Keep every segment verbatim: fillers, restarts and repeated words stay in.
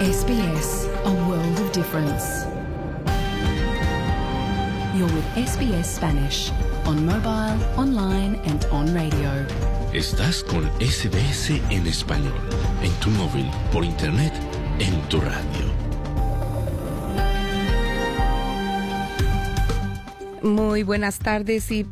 S B S, a world of difference. You're with S B S Spanish, on mobile, online and on radio. Estás con S B S en español, en tu móvil, por internet, en tu radio. Muy buenas tardes y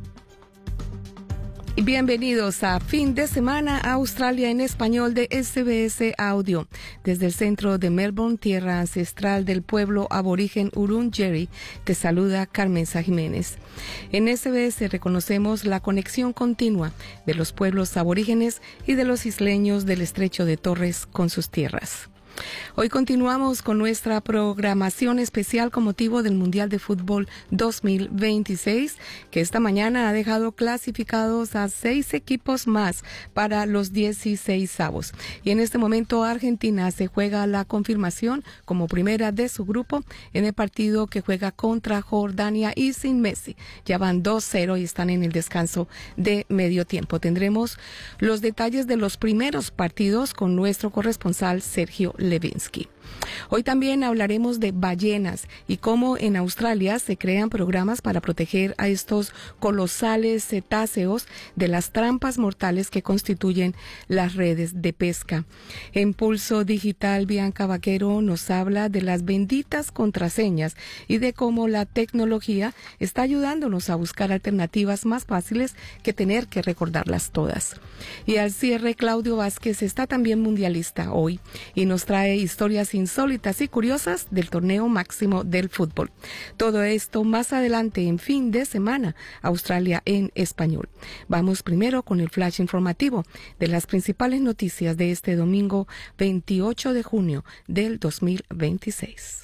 bienvenidos a Fin de Semana Australia en español de S B S Audio. Desde el centro de Melbourne, tierra ancestral del pueblo aborigen Wurundjeri, te saluda Carmenza Jiménez. En S B S reconocemos la conexión continua de los pueblos aborígenes y de los isleños del Estrecho de Torres con sus tierras. Hoy continuamos con nuestra programación especial con motivo del Mundial de Fútbol dos mil veintiséis, que esta mañana ha dejado clasificados a seis equipos más para los dieciseisavos. Y en este momento Argentina se juega la confirmación como primera de su grupo en el partido que juega contra Jordania y sin Messi. Ya van dos cero y están en el descanso de medio tiempo. Tendremos los detalles de los primeros partidos con nuestro corresponsal Sergio Levinsky. Hoy también hablaremos de ballenas y cómo en Australia se crean programas para proteger a estos colosales cetáceos de las trampas mortales que constituyen las redes de pesca. En Pulso Digital, Bianca Vaquero nos habla de las benditas contraseñas y de cómo la tecnología está ayudándonos a buscar alternativas más fáciles que tener que recordarlas todas. Y al cierre, Claudio Vázquez está también mundialista hoy y nos trae historias insólitas y curiosas del torneo máximo del fútbol. Todo esto más adelante en Fin de Semana Australia en español. Vamos primero con el flash informativo de las principales noticias de este domingo veintiocho de junio del dos mil veintiséis.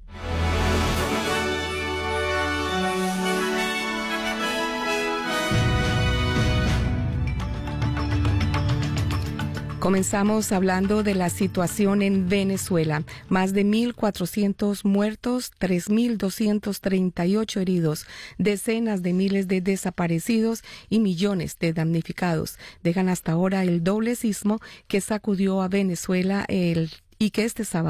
Comenzamos hablando de la situación en Venezuela. Más de mil cuatrocientos muertos, tres mil doscientos treinta y ocho heridos, decenas de miles de desaparecidos y millones de damnificados. Dejan hasta ahora el doble sismo que sacudió a Venezuela el, y que este sábado